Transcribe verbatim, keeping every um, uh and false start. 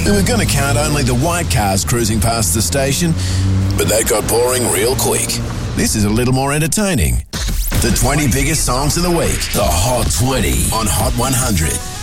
We were going to count only the white cars cruising past the station, but that got boring real quick. This is a little more entertaining. The twenty biggest songs of the week. The Hot twenty on Hot one hundred.